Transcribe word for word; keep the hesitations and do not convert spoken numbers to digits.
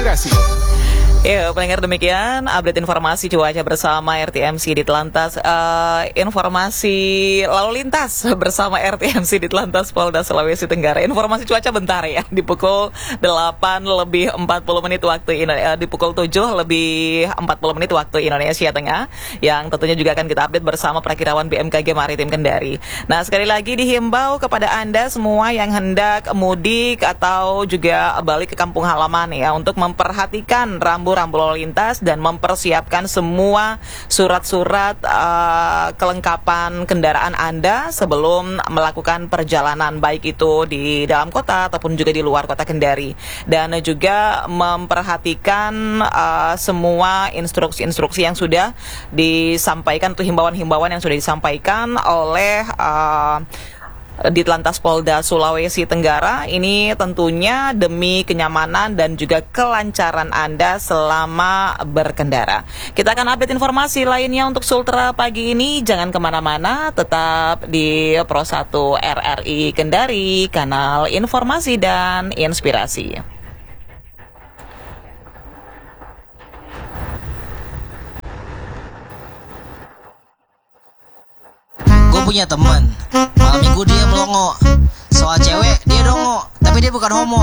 Inspirasi. Ya, pendengar, demikian update informasi cuaca bersama R T M C Ditlantas. Uh, informasi lalu lintas bersama R T M C Ditlantas Polda Sulawesi Tenggara. Informasi cuaca bentar ya, di pukul delapan lebih empat puluh menit waktu Indonesia, di pukul tujuh lebih empat puluh menit waktu Indonesia Tengah, yang tentunya juga akan kita update bersama Perakirawan B M K G Maritim Kendari. Nah, sekali lagi dihimbau kepada Anda semua yang hendak mudik atau juga balik ke kampung halaman ya, untuk memperhatikan rambu rambu lalu lintas dan mempersiapkan semua surat-surat uh, kelengkapan kendaraan Anda sebelum melakukan perjalanan, baik itu di dalam kota ataupun juga di luar kota Kendari, dan juga memperhatikan uh, semua instruksi-instruksi yang sudah disampaikan atau himbauan-himbauan yang sudah disampaikan oleh uh, Ditlantas Polda Sulawesi Tenggara. Ini tentunya demi kenyamanan dan juga kelancaran Anda selama berkendara. Kita akan update informasi lainnya untuk Sultra pagi ini. Jangan kemana-mana, tetap di Pro satu R R I Kendari, kanal informasi dan inspirasi. Gue punya teman, malam minggu dia melongo. Soal cewek dia dongo, tapi dia bukan homo.